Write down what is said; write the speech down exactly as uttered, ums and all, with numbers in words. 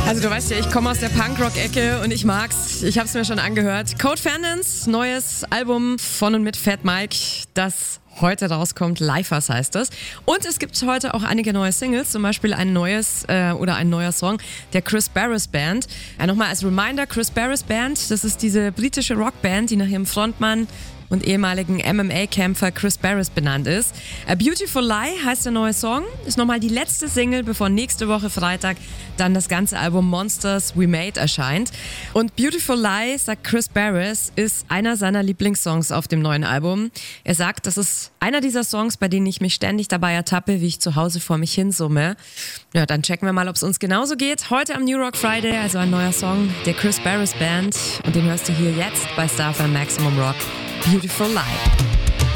Also du weißt ja, ich komme aus der Punkrock-Ecke und ich mag's. Ich hab's mir schon angehört. Code Fernandes, neues Album von und mit Fat Mike, das heute rauskommt. Lifers heißt das. Und es gibt heute auch einige neue Singles, zum Beispiel ein neues äh, oder ein neuer Song der Chris Barris Band. Ja, nochmal als Reminder, Chris Barris Band, das ist diese britische Rockband, die nach ihrem Frontmann und ehemaligen M M A-Kämpfer Chris Barris benannt ist. A Beautiful Lie heißt der neue Song, ist nochmal die letzte Single, bevor nächste Woche Freitag dann das ganze Album Monsters We Made erscheint. Und Beautiful Lie, sagt Chris Barris, ist einer seiner Lieblingssongs auf dem neuen Album. Er sagt, das ist einer dieser Songs, bei denen ich mich ständig dabei ertappe, wie ich zu Hause vor mich hinsumme. Ja, dann checken wir mal, ob es uns genauso geht. Heute am New Rock Friday, also ein neuer Song der Chris Barris Band. Und den hörst du hier jetzt bei Star F M Maximum Rock. Beautiful Lie.